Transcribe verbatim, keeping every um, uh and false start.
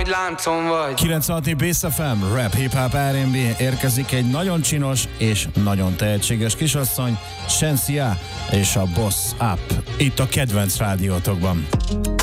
hogy láncom vagy. kilencvenhat Bass ef em, rap, hip-hop, er and bé, érkezik egy nagyon csinos és nagyon tehetséges kisasszony, Shenseea és a Boss Up, itt a kedvenc rádiótokban.